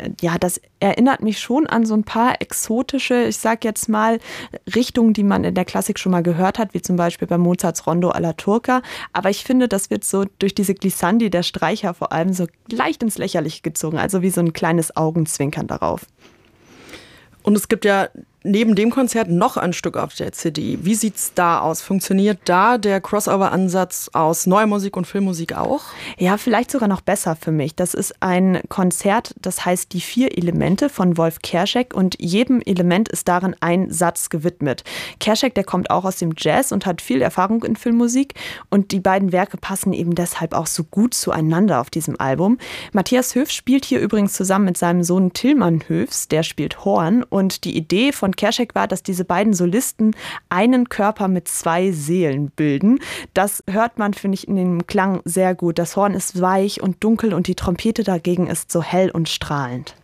ja, das erinnert mich schon an so ein paar exotische, ich sag jetzt mal, Richtungen, die man in der Klassik schon mal gehört hat, wie zum Beispiel bei Mozarts Rondo alla Turca. Aber ich finde, das wird so durch diese Glissandi der Streicher vor allem so leicht ins Lächerliche gezogen, also wie so ein kleines Augenzwinkern darauf. Und es gibt ja neben dem Konzert noch ein Stück auf der CD. Wie sieht's da aus? Funktioniert da der Crossover-Ansatz aus neuer Musik und Filmmusik auch? Ja, vielleicht sogar noch besser für mich. Das ist ein Konzert, das heißt Die 4 Elemente von Wolf Kerschek und jedem Element ist darin ein Satz gewidmet. Kerschek, der kommt auch aus dem Jazz und hat viel Erfahrung in Filmmusik und die beiden Werke passen eben deshalb auch so gut zueinander auf diesem Album. Matthias Höfs spielt hier übrigens zusammen mit seinem Sohn Tilman Höfs, der spielt Horn und die Idee von Kerschek war, dass diese beiden Solisten einen Körper mit 2 Seelen bilden. Das hört man, finde ich, in dem Klang sehr gut. Das Horn ist weich und dunkel und die Trompete dagegen ist so hell und strahlend.